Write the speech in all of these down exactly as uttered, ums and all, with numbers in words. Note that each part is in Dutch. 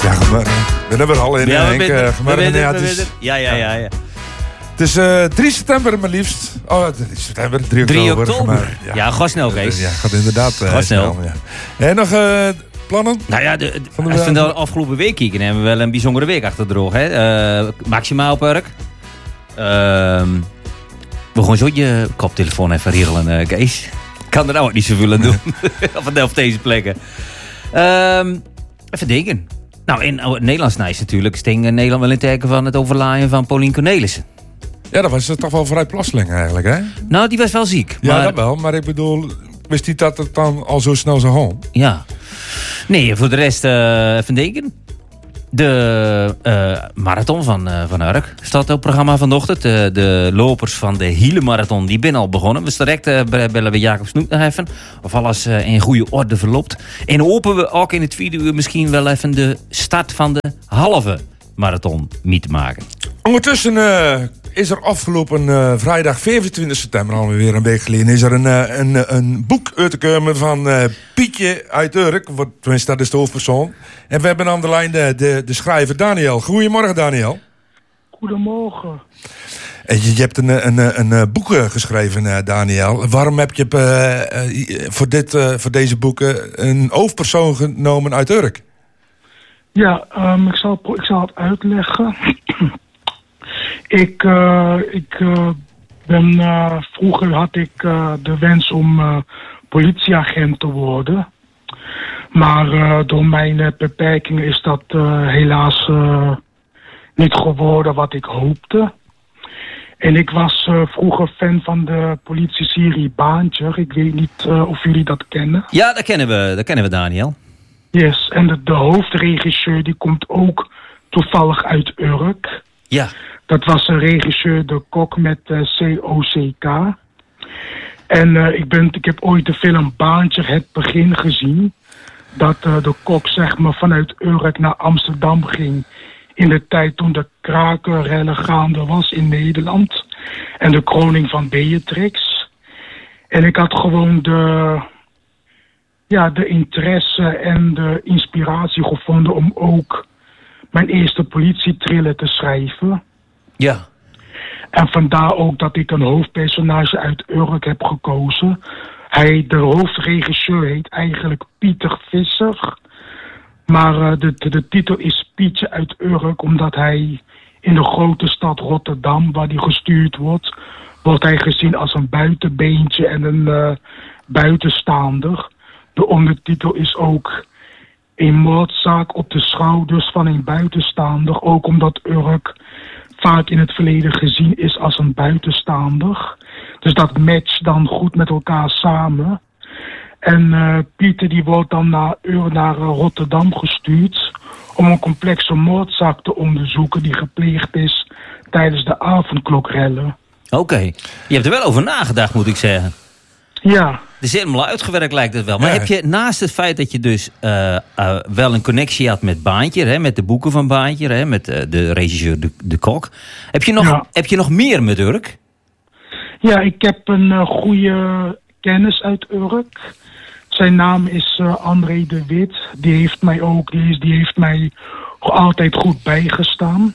Ja, maar we hebben er al in. Ja, Henk. we Uh, maar, weten, ja, we het is, weten. Ja, ja, ja, ja. Het is uh, drie september, maar liefst. Oh, drie september, drie oktober. drie oktober. Maar, ja, ja, ga snel, Kees. Ja, gaat inderdaad uh, ga snel. snel ja. En nog uh, plannen? Nou ja, de, de, van de, als we de afgelopen week kijken, hebben we wel een bijzondere week achter de rug. Hè? Uh, Maximaal Park. Uh, we gaan zo je koptelefoon even regelen, uh, Kees. Ik kan er nou ook niet zoveel aan doen. of op deze plekken. Uh, even denken. Nou, in het Nederlands nice natuurlijk sting Nederland wel in teken van het overlaaien van Paulien Cornelissen. Ja, dat was toch wel vrij plotseling eigenlijk, hè? Nou, die was wel ziek. Ja, maar... dat wel. Maar ik bedoel, wist hij dat het dan al zo snel zou gaan? Ja. Nee, voor de rest uh, even denken. De uh, marathon van, uh, van Urk staat op het programma vanochtend. De, de lopers van de Hiele-marathon die binnen al begonnen. Dus direct uh, bellen we Jacob Snoek nog even. Of alles uh, in goede orde verloopt. En hopen we ook in het tweede uur misschien wel even de start van de halve marathon mee te maken. Ondertussen uh, is er afgelopen uh, vrijdag vijfentwintig september, alweer een week geleden, is er een, uh, een, een boek uitgekomen van uh, Pietje uit Urk. Wat, tenminste, dat is de hoofdpersoon. En we hebben aan de lijn de, de, de schrijver Daniel. Goedemorgen, Daniel. Goedemorgen. En je, je hebt een, een, een, een boek geschreven, uh, Daniel. Waarom heb je uh, uh, voor, dit, uh, voor deze boeken een hoofdpersoon genomen uit Urk? Ja, um, ik, zal, ik zal het uitleggen. ik uh, ik uh, ben... Uh, vroeger had ik uh, de wens om uh, politieagent te worden. Maar uh, door mijn uh, beperkingen is dat uh, helaas uh, niet geworden wat ik hoopte. En ik was uh, vroeger fan van de politieserie Baantje. Ik weet niet uh, of jullie dat kennen. Ja, dat kennen we, dat kennen we Daniel. Yes, en de, de hoofdregisseur die komt ook toevallig uit Urk. Ja. Dat was een regisseur De Kok met uh, C O C K. En uh, ik, ben, ik heb ooit de film Baantje het begin gezien. Dat uh, De Kok zeg maar vanuit Urk naar Amsterdam ging. In de tijd toen de krakenrellen gaande was in Nederland. En de kroning van Beatrix. En ik had gewoon de... Ja, de interesse en de inspiratie gevonden om ook mijn eerste politietriller te schrijven. Ja. En vandaar ook dat ik een hoofdpersonage uit Urk heb gekozen. Hij, de hoofdregisseur heet eigenlijk Pieter Visser. Maar uh, de, de, de titel is Pietje uit Urk, omdat hij in de grote stad Rotterdam, waar hij gestuurd wordt, wordt hij gezien als een buitenbeentje en een uh, buitenstaander. De ondertitel is ook een moordzaak op de schouders van een buitenstaander. Ook omdat Urk vaak in het verleden gezien is als een buitenstaander. Dus dat matcht dan goed met elkaar samen. En uh, Pieter die wordt dan naar, naar Rotterdam gestuurd om een complexe moordzaak te onderzoeken die gepleegd is tijdens de avondklokrellen. Oké. Okay. Je hebt er wel over nagedacht, moet ik zeggen. Ja. Het is helemaal uitgewerkt, lijkt het wel. Maar ja. Heb je naast het feit dat je dus uh, uh, wel een connectie had met Baantje, hè, met de boeken van Baantje, hè, met uh, de regisseur de, de Kok, heb je, nog, ja. heb je nog meer met Urk? Ja, ik heb een uh, goede kennis uit Urk. Zijn naam is uh, André de Wit. Die heeft mij ook, die, is, die heeft mij altijd goed bijgestaan.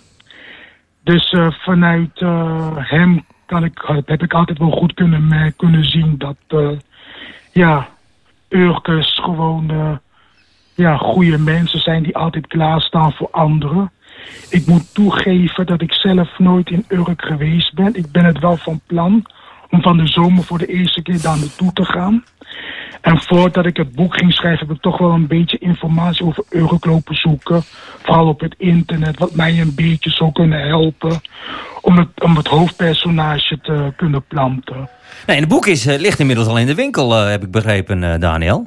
Dus uh, vanuit uh, hem kan ik, heb ik altijd wel goed kunnen, kunnen zien dat uh, ja, Urkers gewoon uh, ja, goede mensen zijn die altijd klaarstaan voor anderen. Ik moet toegeven dat ik zelf nooit in Urk geweest ben. Ik ben het wel van plan om van de zomer voor de eerste keer daar naartoe te gaan. En voordat ik het boek ging schrijven, heb ik toch wel een beetje informatie over Urk lopen zoeken. Vooral op het internet, wat mij een beetje zou kunnen helpen om het, om het hoofdpersonage te kunnen planten. Nee, en het boek is, uh, ligt inmiddels al in de winkel, uh, heb ik begrepen, uh, Daniel.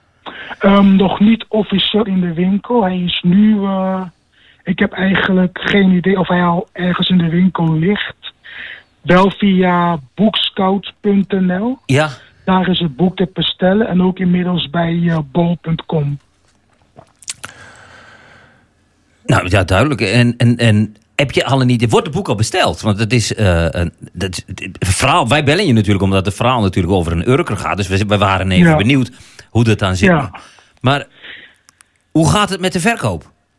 Um, nog niet officieel in de winkel. Hij is nu... Uh, ik heb eigenlijk geen idee of hij al ergens in de winkel ligt. Wel via boekscout punt n l. Ja. Daar is het boek te bestellen. En ook inmiddels bij uh, bol punt com. Nou ja, duidelijk. En, en, en heb je al een idee? Wordt het boek al besteld? Want het is uh, een het, het verhaal. Wij bellen je natuurlijk omdat het verhaal natuurlijk over een Urker gaat. Dus we, we waren even ja. benieuwd hoe dat dan zit. Ja. Maar hoe gaat het met de verkoop?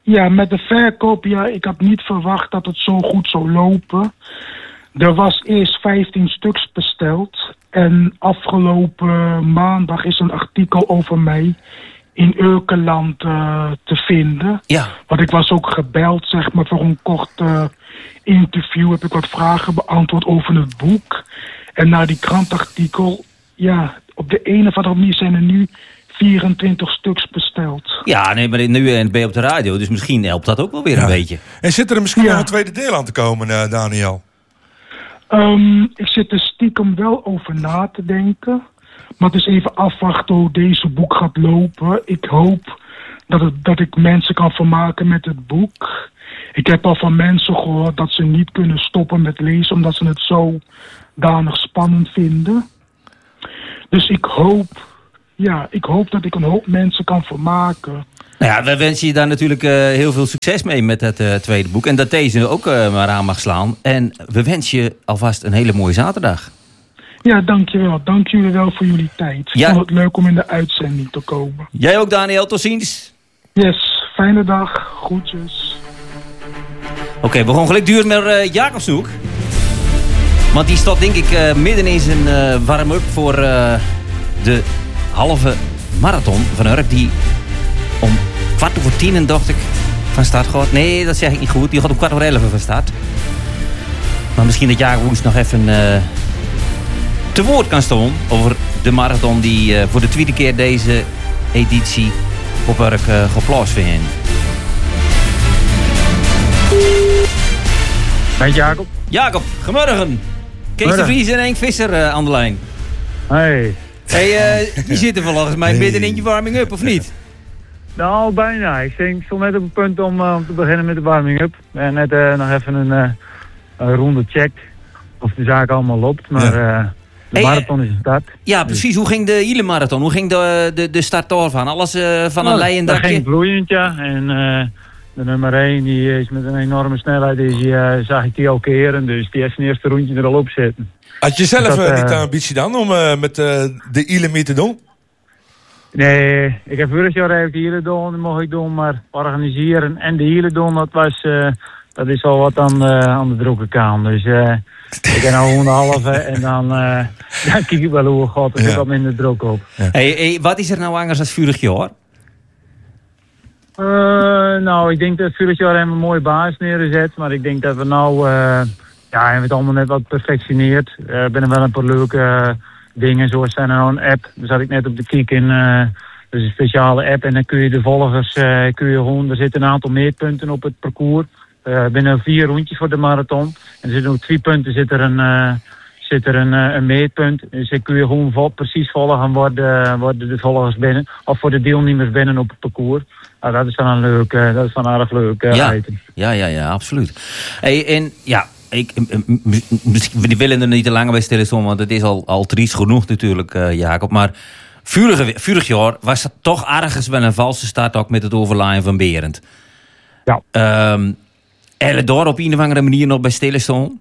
Ja, met de verkoop, ja, ik had niet verwacht dat het zo goed zou lopen. Er was eerst vijftien stuks besteld. En afgelopen maandag is een artikel over mij in Urkeland uh, te vinden. Ja. Want ik was ook gebeld, zeg maar, voor een kort uh, interview. Heb ik wat vragen beantwoord over het boek. En na die krantartikel, ja, op de een of andere manier zijn er nu vierentwintig stuks besteld. Ja, nee, maar nu ben je op de radio, dus misschien helpt dat ook wel weer Ja. een beetje. En zit er misschien Ja. nog een tweede deel aan te komen, uh, Daniel? Um, ik zit er stiekem wel over na te denken. Maar het is even afwachten hoe deze boek gaat lopen. Ik hoop dat, het, dat ik mensen kan vermaken met het boek. Ik heb al van mensen gehoord dat ze niet kunnen stoppen met lezen, omdat ze het zo danig spannend vinden. Dus ik hoop, ja, ik hoop dat ik een hoop mensen kan vermaken. Nou ja, we wensen je daar natuurlijk uh, heel veel succes mee met het uh, tweede boek. En dat deze ook uh, maar aan mag slaan. En we wensen je alvast een hele mooie zaterdag. Ja, dankjewel. Dank jullie wel voor jullie tijd. Ik Ja. vond het leuk om in de uitzending te komen. Jij ook, Daniel. Tot ziens. Yes, fijne dag. Groetjes. Oké, okay, we gaan gelijk duur naar uh, Jacobshoek. Want die staat denk ik uh, midden in zijn uh, warm-up voor uh, de halve marathon van Urk. Die om kwart over tien, dacht ik, van start gaat. Nee, dat zeg ik niet goed. Die gaat om kwart over elf van start. Maar misschien dat Jacob Woens nog even uh, te woord kan staan over de marathon die uh, voor de tweede keer deze editie op Urk uh, gaat plaatsvinden. Met Jacob. Jacob, goedemorgen. Kees de Vries en Henk Visser uh, aan de lijn. Hey. Hey, uh, je zit er volgens mij Hey. midden in je warming-up, of niet? Nou, bijna. Ik stond- ik stond net op het punt om, uh, om te beginnen met de warming-up. En net uh, nog even een, uh, een ronde check of de zaak allemaal loopt. Maar uh, de Hey, marathon is gestart. Ja, precies. Hoe ging de hele marathon? Hoe ging de, de, de start daarvan? Alles uh, van een Nou, leien dat ging dakje? vloeiend, ja. En uh, de nummer één die is met een enorme snelheid. Die, uh, zag ik die al keren. Dus die heeft zijn eerste rondje er al op zitten. Had je zelf Dat, uh, uh, niet de ambitie dan om uh, met uh, de I L M I te doen? Nee, ik heb vorig jaar eigenlijk de hielen doen, dat mocht ik doen, maar organiseren en de hielen doen, dat was, uh, dat is al wat aan, uh, aan de drukke kant. Dus uh, ik ben nou gewoon de halve en dan, uh, dan kijk ik wel hoe het gaat, er zit Ja. wat minder druk op. Hey, hey, wat is er nou anders dan vorig jaar? Uh, nou, ik denk dat vorig jaar hebben we een mooie basis neergezet, maar ik denk dat we nou, uh, ja, hebben we het allemaal net wat perfectioneerd. Er uh, zijn wel een paar leuke uh, dingen, zoals zijn er nou een app, daar zat ik net op de kiek in, uh, dat is een speciale app en dan kun je de volgers, uh, kun je gewoon, er zitten een aantal meetpunten op het parcours. Uh, binnen vier rondjes voor de marathon. En er zitten ook drie punten, zit er een, uh, zit er een, uh, een meetpunt. Dus dan kun je gewoon vol, precies volgen worden, worden de volgers binnen. Of voor de deelnemers binnen op het parcours. Nou, dat is dan een leuk, uh, dat is dan een aardig leuk uh, Ja. item. Ja, ja, ja, absoluut. Hey, en ja, ik, m- m- misschien, we willen er niet te lang bij stilstaan, want het is al, al triest genoeg natuurlijk, uh, Jacob. Maar vorige, vorig jaar was het toch ergens wel een valse start ook met het overlaaien van Berend. Ja. Um, en er daar op een of andere manier nog bij stilstaan?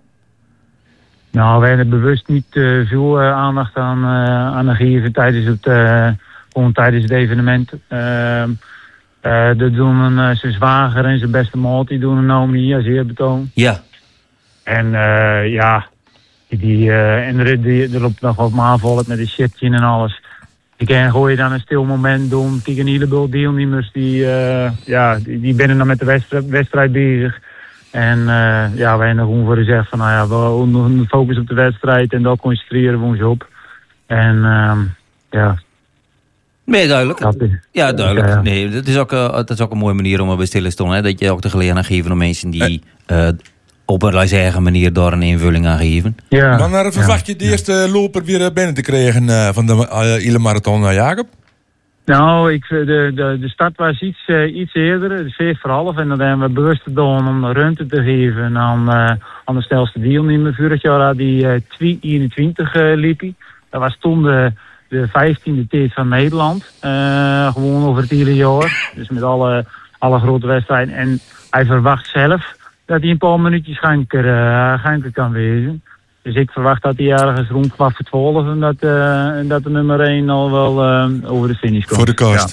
Nou, wij hebben bewust niet uh, veel uh, aandacht aan, uh, aan gegeven tijdens het, uh, gewoon tijdens het evenement. Uh, uh, dat doen een, uh, zijn zwager en zijn beste maat, die doen een nou niet als eerbetoon. Ja. En uh, ja, die, uh, en er, die, er loopt nog wat maanvolk met een shirtje en alles. Die kan gooi je dan een stil moment doen tegen een heleboel deelnemers die, uh, ja, die, die binnen dan met de wedstrijd, wedstrijd bezig. En uh, ja, wij hebben gewoon voor gezegd van, nou ja, we, we focussen op de wedstrijd en daar concentreren we ons op. En uh, ja. Nee, duidelijk. Dat is, Ja, duidelijk. Ja, ja. Nee, dat is, ook, uh, dat is ook een mooie manier om er bij stil te staan. Hè? Dat je ook de gelegenheid geeft aan mensen die uh, op een laat zeggen manier daar een invulling aan geven. Ja, Wanneer verwacht je de eerste loper weer binnen te krijgen uh, van de uh, I L M Marathon, uh, Jacob? Nou, ik, de, de, de start was iets, uh, iets eerder, vijf voor half. En dan hebben we bewust gedaan om ruimte te geven aan, uh, aan de snelste deelnemer. Vorig jaar had die uh, twee eenentwintig uh, liep hij. Dat was toen de, de vijftiende tijd van Nederland. Uh, gewoon over het hele jaar. Dus met alle, alle grote wedstrijden. En hij verwacht zelf dat hij een paar minuutjes ganker, uh, ganker kan wezen. Dus ik verwacht dat hij ergens rond kwart voor twaalf en dat, uh, en dat de nummer één al wel uh, over de finish komt. Voor de kost.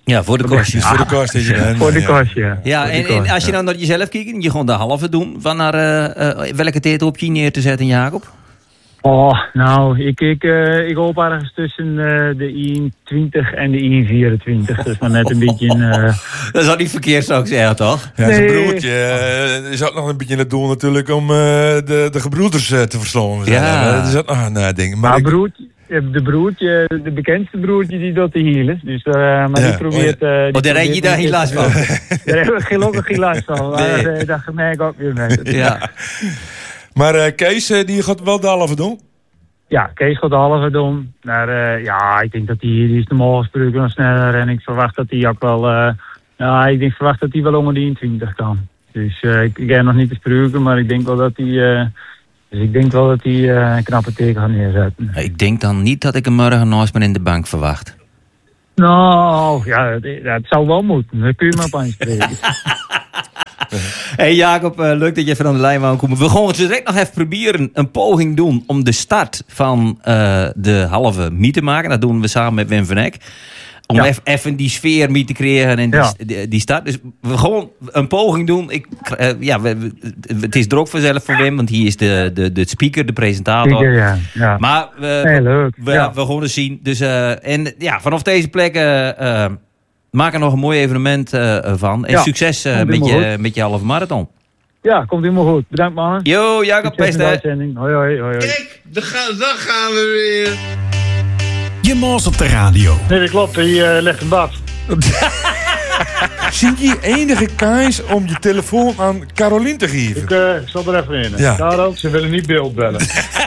Ja, voor de kostjes. Voor de kost is je dan. Voor de ja. kost, ja. Ja, Voor de en, en kost, als je ja. nou naar jezelf kijkt, en je gewoon de halve doen. Van naar, uh, uh, welke tijd op je neer te zetten, Jacob? Oh, nou, ik, ik, uh, ik hoop ergens tussen uh, de I twintig en de I vierentwintig. Dat is maar net een beetje een... Uh... Dat is al niet verkeerd, zou ik zeggen, toch? Ja, zijn Nee. broertje uh, is ook nog een beetje het doel natuurlijk om uh, de, de gebroeders uh, te verslaan. Ja. Dat is ook nog een uh, ding. Maar Maar ik- broertje, de broertje, de bekendste broertje, die doet de hielen. Dus, uh, maar Ja. die probeert... Uh, die Oh, daar heb je probeert daar niet- geen last van. Daar hebben we gelukkig geen last van. Maar Nee. uh, dat merk ik ook weer mee. Ja. maar uh, Kees, uh, die gaat wel de halve doen. Ja, Kees gaat de halve doen. Maar uh, ja, ik denk dat hij die is normaal gesproken nog sneller. En ik verwacht dat hij ook wel... Uh, ja, ik denk, verwacht dat hij wel onder de eenentwintig kan. Dus uh, ik, ik heb nog niet besproken, maar ik denk wel dat hij... Uh, dus ik denk wel dat hij uh, een knappe teken gaat neerzetten. Ik denk dan niet dat ik hem morgen naast me in de bank verwacht. Nou, ja, het, ja, het zou wel moeten. Dan kun je maar op aanspreken. Hey Jacob, uh, leuk dat je even aan de lijn wou komen. We gaan het direct nog even proberen een poging doen om de start van uh, de halve mee te maken. Dat doen we samen met Wim van Eck. Om Ja. eff- even die sfeer mee te creëren en die, Ja. die, die start. Dus we gewoon een poging doen. Ik, uh, ja, we, we- het is er ook vanzelf voor Wim, want hij is de, de, de speaker, de presentator. Zeker, ja. ja. Maar we, Nee, leuk. we, Ja. we gaan het zien. Dus, uh, en ja, vanaf deze plek uh, uh, maak er nog een mooi evenement uh, van. En Ja, succes uh, komt met, helemaal je, met je halve marathon. Ja, komt helemaal goed. Bedankt, mannen. Yo, Jacob, Succes best met de hè. uitzending. Hoi, hoi, hoi. hoi. Kijk, daar gaan, daar gaan we weer. Je Moos op de radio. Nee, dat klopt. Hij uh, legt een bad. Zie je enige kans om je telefoon aan Carolien te geven? Ik uh, zal er even in. Ja. Daarom, ze willen niet beeld bellen.